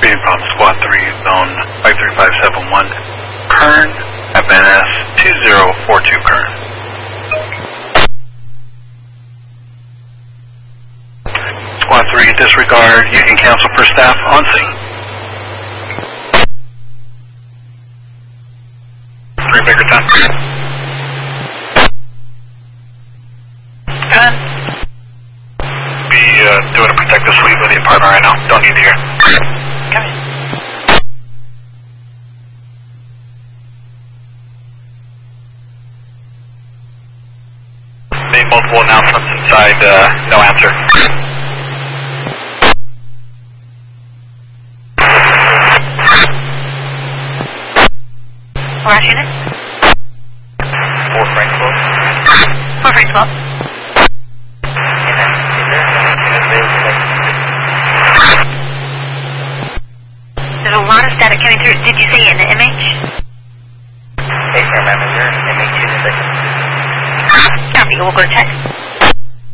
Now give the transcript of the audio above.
Reading problem Squad 3, zone 53571, Kern, FNS 2042 Kern. Squad 3, disregard, Union Council for staff on scene. 3 Baker 10. Be doing a protective sweep of the apartment right now. Don't need to hear. Okay. Made multiple announcements inside, no answer. Last unit? 4 Frank Club. 4 Frank Club. There's a lot of static coming through. Did you say in the MH? Hey, Fair Manager, MH unit. Copy, we'll go to text.